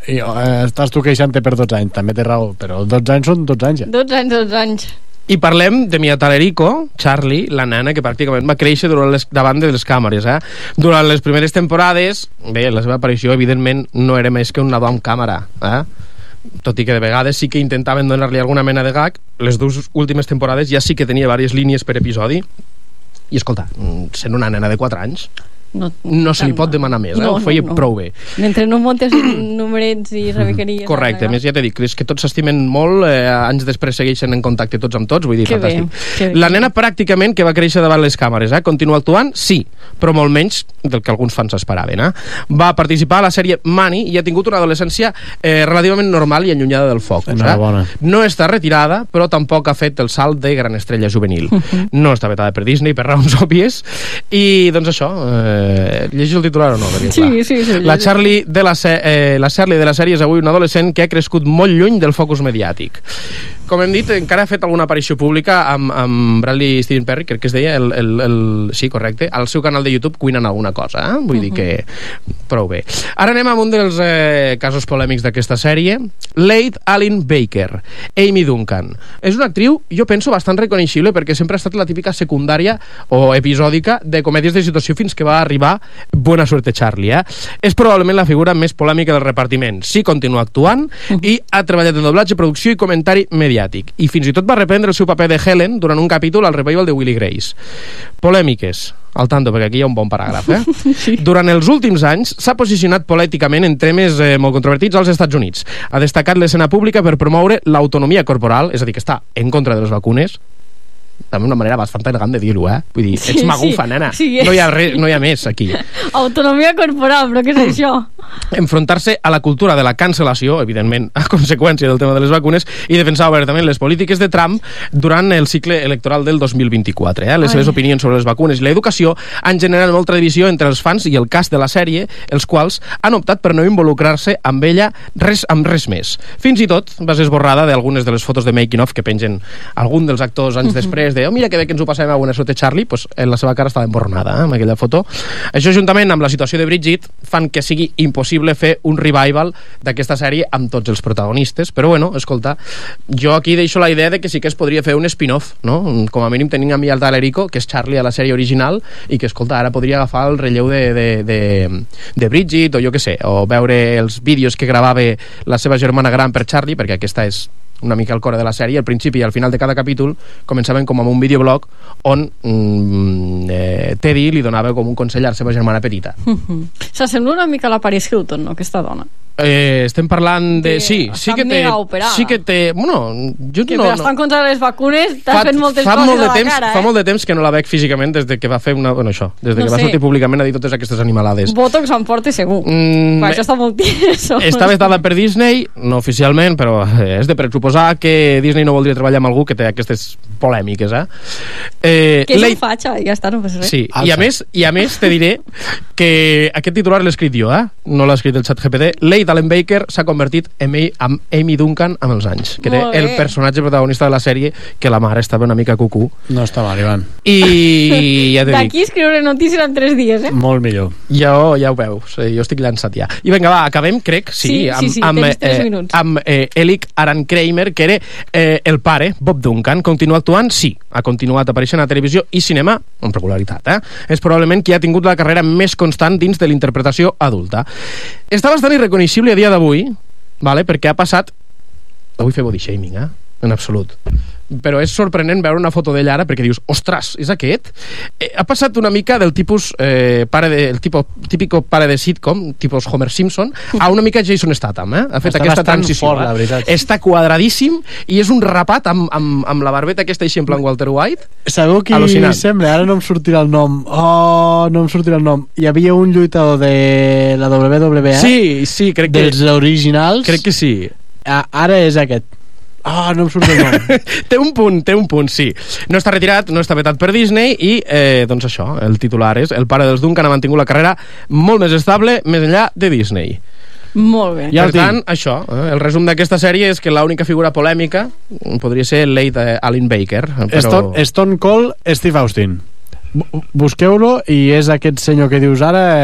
Estàs tu queixant-te per 12 anys, també té raó, però 12 anys són 12 anys. 12 anys. I parlem de Mia Talerico, Charlie, la nana que pràcticament va créixer davant de les càmeres. Durant les primeres temporades, bé, la seva aparició evidentment no era més que un nadó amb càmera, tot i que de vegades sí que intentaven donar-li alguna mena de gag. Les dues últimes temporades ja sí que tenia diverses línies per episodi i escolta, sent una nena de 4 anys no se li pot demanar més, ho feia prou bé. Mentre no montes numerets i rebequeries. Correcte, més ja t'he dit, és que tots s'estimen molt, anys després segueixen en contacte tots amb tots, vull dir, fantàstic. La nena pràcticament que va créixer davant les càmeres, continua actuant, sí, però molt menys del que alguns fans esperaven. Va participar a la sèrie Money i ha tingut una adolescència relativament normal i allunyada del focus. No està retirada, però tampoc ha fet el salt de gran estrella juvenil. No està vetada per Disney per raons òbvies i doncs això, llegeix el titular o no? Sí. La Charlie de la sèrie és avui un adolescent que ha crescut molt lluny del focus mediàtic. Com hem dit, encara ha fet alguna aparició pública amb Bradley Steven Perry, crec que es deia, sí, correcte, al seu canal de YouTube cuinen alguna cosa, vull dir que prou bé. Ara anem a un dels casos polèmics d'aquesta sèrie. Lade Allen Baker, Amy Duncan. És una actriu, jo penso, bastant reconeixible perquè sempre ha estat la típica secundària o episòdica de comèdies de situació fins que va arribar Buena Suerte Charlie. És probablement la figura més polèmica del repartiment. Sí, continua actuant i ha treballat en doblatge, producció i comentari mediàtic. I fins i tot va reprendre el seu paper de Helen durant un capítol al revival de Will i Grace. Polèmiques, al tanto, perquè aquí hi ha un bon paràgraf. Sí. Durant els últims anys s'ha posicionat políticament en temes molt controvertits als Estats Units. Ha destacat l'escena pública per promoure l'autonomia corporal, és a dir, que està en contra de les vacunes, també una manera bastant elegant de dir-ho, vull dir, ets magufa, nena, no hi ha més aquí. Autonomia corporal, però què és això? Enfrontar-se a la cultura de la cancel·lació, evidentment a conseqüència del tema de les vacunes, i defensar obertament les polítiques de Trump durant el cicle electoral del 2024. Les seves opinions sobre les vacunes i l'educació han generat molta divisió entre els fans i el cast de la sèrie, els quals han optat per no involucrar-se amb ella amb res més. Fins i tot va ser esborrada d'algunes de les fotos de making of que pengen algun dels actors anys després de mira que bé que ens ho passem a Buena Suerte Charlie, pues la seva cara estava emborronada amb aquella foto. Això juntament amb la situació de Bridget fan que sigui impossible fer un revival d'aquesta sèrie amb tots els protagonistes, però bueno, escolta, jo aquí deixo la idea de que sí que es podria fer un spin-off, no? Com a mínim tenim a Mia Talerico, que és Charlie a la sèrie original, i que escolta, ara podria agafar el relleu de Bridget, o jo què sé, o veure els vídeos que gravava la seva germana gran per Charlie, perquè aquesta és una mica el core de la sèrie. Al principi i al final de cada capítol començaven com amb un videoblog on Teddy li donava com un consell a la seva germana petita. S'assembla una mica a la Paris Hilton, no, aquesta dona? Estem parlant de... Sí que té... Bueno, jo que no... Que en contra de les vacunes t'has fet moltes coses a la cara, Fa molt de temps que no la veig físicament des de que va fer una... Bueno, això, des de que va sortir públicament a dir totes aquestes animalades. Botox en porta segur. Això està molt tieso. Està vetada per Disney, no oficialment, però és de pressuposar que Disney no voldria treballar amb algú que té aquestes polèmiques, que és un fatxa, ja està, no passa res. Sí, i a més te diré que aquest titular l'he escrit jo, no l'ha escrit el ChatGPT. Lade Allen Baker s'ha convertit en Amy Duncan amb els anys, que era el personatge protagonista de la sèrie, que la mare estava una mica cucú. No està mal, Ivan. I ja t'he dit. D'aquí escriure notícies en 3 dies, Molt millor. Ja ho veus, jo estic llançat ja. I vinga, va, acabem, crec, amb Elic Aran Kramer, que era el pare, Bob Duncan. Continua actuant? Sí. Ha continuat apareixent a televisió i cinema amb regularitat. És probablement qui ha tingut la carrera més constant dins de l'interpretació adulta. Està bastant irreconeixible a dia d'avui, perquè ha passat... Avui fer body shaming, en absolut. Però és sorprenent veure una foto d'ella ara perquè dius, ostres, és aquest? Ha passat una mica del tipus típico pare de sitcom, tipus Homer Simpson, a una mica Jason Statham, Ha fet aquesta transició. Fort, la veritat. Està quadradíssim i és un rapat amb la barbeta aquesta així en plan Walter White. Sabeu qui sembla? Ara no em sortirà el nom. Hi havia un lluitador de la WWE? Sí, crec que... Dels originals? Crec que sí. Ara és aquest. No em surt el nom. té un punt, sí. No està retirat, no està vetat per Disney i, doncs això, el titular és el pare dels Duncan ha mantingut la carrera molt més estable més enllà de Disney. Molt bé. Per tant, això, el resum d'aquesta sèrie és que l'única figura polèmica podria ser Lade Allen Baker. Però... Stone Cold Steve Austin. Busqueu-lo i és aquest senyor que dius ara,